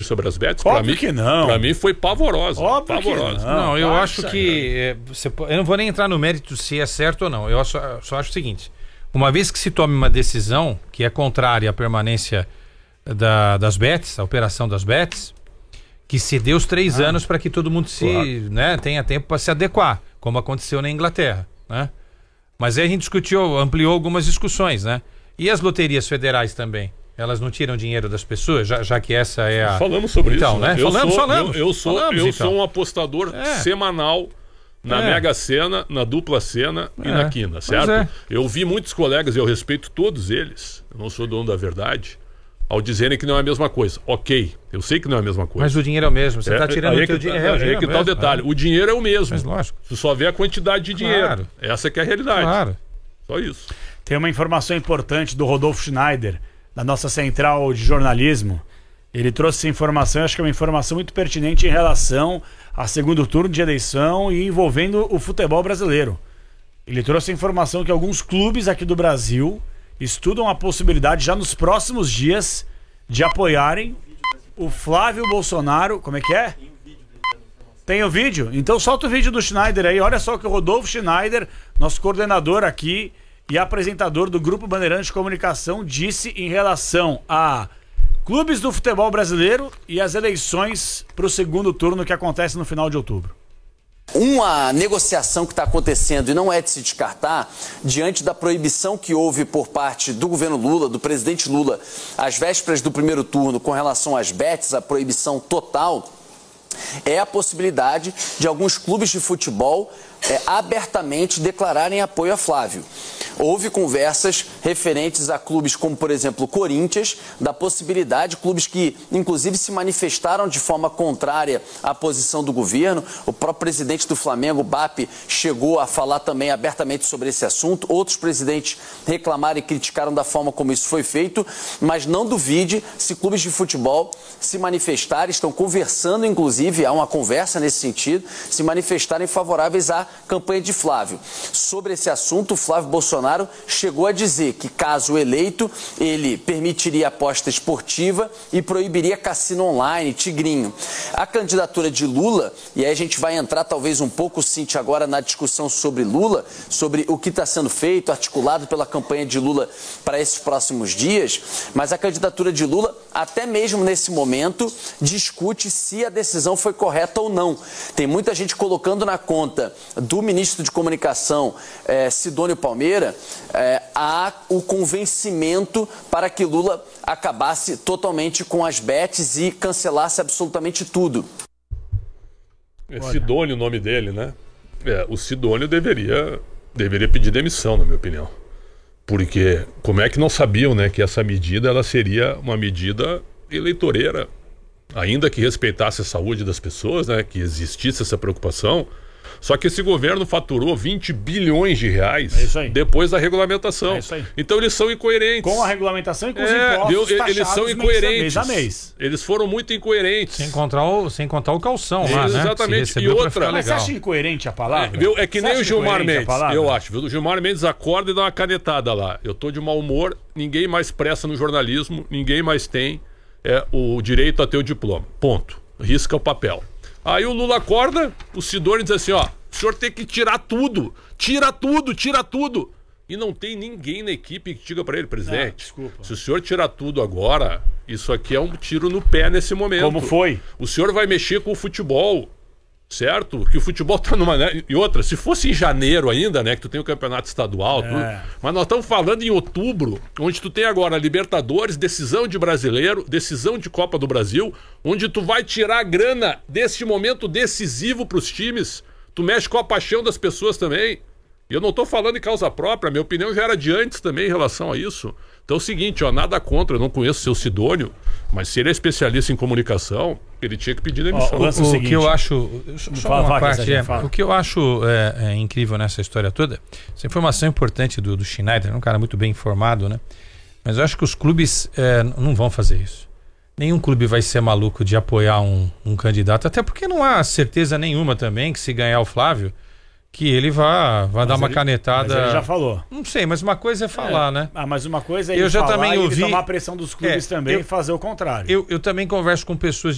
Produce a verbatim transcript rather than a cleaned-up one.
sobre as bets? Óbvio pra mim, que não. Pra mim foi pavorosa. Óbvio pavorosa. que não. Não, eu Vai, acho sai, que... É, você, eu não vou nem entrar no mérito se é certo ou não. Eu só, só acho o seguinte. Uma vez que se tome uma decisão que é contrária à permanência da, das bets, a operação das bets, que se dê os três ah, anos para que todo mundo se, claro. né, tenha tempo para se adequar, como aconteceu na Inglaterra, né? Mas aí a gente discutiu, ampliou algumas discussões, né? E as loterias federais também? Elas não tiram dinheiro das pessoas, já, já que essa é a... Falamos sobre então, isso. Né? Eu falamos, sou, falamos. Eu, eu, sou, falamos, eu então. sou um apostador é. semanal na é. Mega Sena, na Dupla Sena e é. na Quina, certo? É. Eu vi muitos colegas, e eu respeito todos eles, eu não sou dono da verdade, ao dizerem que não é a mesma coisa. Ok, eu sei que não é a mesma coisa. Mas o dinheiro é o mesmo, você está é, tirando o teu dinheiro. É, aí é que tá o detalhe, é. o dinheiro é o mesmo. Mas lógico. Você só vê a quantidade de dinheiro. Claro. Essa que é a realidade. Claro. Só isso. Tem uma informação importante do Rodolfo Schneider, da nossa central de jornalismo. Ele trouxe essa informação, acho que é uma informação muito pertinente em relação ao segundo turno de eleição e envolvendo o futebol brasileiro. Ele trouxe a informação que alguns clubes aqui do Brasil estudam a possibilidade já nos próximos dias de apoiarem o Flávio Bolsonaro. Como é que é? Tem o vídeo? Então solta o vídeo do Schneider aí. Olha só o que o Rodolfo Schneider, nosso coordenador aqui e apresentador do Grupo Bandeirantes de Comunicação, disse em relação a clubes do futebol brasileiro e as eleições para o segundo turno que acontece no final de outubro. Uma negociação que está acontecendo e não é de se descartar, diante da proibição que houve por parte do governo Lula, do presidente Lula, às vésperas do primeiro turno com relação às bets, a proibição total, é a possibilidade de alguns clubes de futebol é, abertamente declararem apoio a Flávio. Houve conversas referentes a clubes como, por exemplo, o Corinthians, da possibilidade, clubes que, inclusive, se manifestaram de forma contrária à posição do governo. O próprio presidente do Flamengo, B A P, chegou a falar também abertamente sobre esse assunto. Outros presidentes reclamaram e criticaram da forma como isso foi feito, mas não duvide se clubes de futebol se manifestarem, estão conversando, inclusive, há uma conversa nesse sentido, se manifestarem favoráveis à campanha de Flávio. Sobre esse assunto, o Flávio Bolsonaro chegou a dizer que, caso eleito, ele permitiria aposta esportiva e proibiria cassino online, tigrinho. A candidatura de Lula, e aí a gente vai entrar talvez um pouco, Cíntia, agora na discussão sobre Lula, sobre o que está sendo feito, articulado pela campanha de Lula para esses próximos dias, mas a candidatura de Lula, até mesmo nesse momento, discute se a decisão foi correta ou não. Tem muita gente colocando na conta do ministro de Comunicação, eh, Sidônio Palmeira, É, há o convencimento para que Lula acabasse totalmente com as bets e cancelasse absolutamente tudo. É Sidônio o nome dele, né? É, o Sidônio deveria, deveria pedir demissão, na minha opinião. Porque como é que não sabiam, né, que essa medida ela seria uma medida eleitoreira, ainda que respeitasse a saúde das pessoas, né, que existisse essa preocupação. Só que esse governo faturou vinte bilhões de reais é depois da regulamentação. É isso aí. Então eles são incoerentes. Com a regulamentação e com os é, impostos viu? Eles são incoerentes. Mês a mês. Eles foram muito incoerentes. Sem contar o, sem contar o calção lá, né? Exatamente. E outra... Mas você acha incoerente a palavra? É, viu? É que você nem o Gilmar Mendes, eu acho. Viu? O Gilmar Mendes acorda e dá uma canetada lá. Eu tô de mau humor, ninguém mais presta no jornalismo, ninguém mais tem é, o direito a ter o diploma. Ponto. Risca o papel. Aí o Lula acorda, o Sidônio diz assim, ó, o senhor tem que tirar tudo, tira tudo, tira tudo. E não tem ninguém na equipe que diga para ele, presidente, não, se o senhor tirar tudo agora, isso aqui é um tiro no pé nesse momento. Como foi? O senhor vai mexer com o futebol, certo? Que o futebol tá numa... E outra, se fosse em janeiro ainda, né, que tu tem o campeonato estadual, é. tudo, mas nós estamos falando em outubro, onde tu tem agora Libertadores, decisão de brasileiro, decisão de Copa do Brasil, onde tu vai tirar a grana desse momento decisivo para os times. Tu mexe com a paixão das pessoas também. E eu não estou falando em causa própria, minha opinião já era de antes também em relação a isso. Então é o seguinte, ó, nada contra, eu não conheço o seu Sidônio, mas se ele é especialista em comunicação, ele tinha que pedir demissão. O, o, o, o que eu acho... Só fala, uma fala, parte, é, o que eu acho é, é, incrível nessa história toda, essa informação importante do, do Schneider, um cara muito bem informado, né? Mas eu acho que os clubes é, não vão fazer isso. Nenhum clube vai ser maluco de apoiar um, um candidato, até porque não há certeza nenhuma também que se ganhar o Flávio, que ele vá, vá dar uma ele, canetada... Mas ele já falou. Não sei, mas uma coisa é falar, é. né? Ah, mas uma coisa é ele eu já falar também e ouvi... ele tomar a pressão dos clubes é, também eu, e fazer o contrário. Eu, eu também converso com pessoas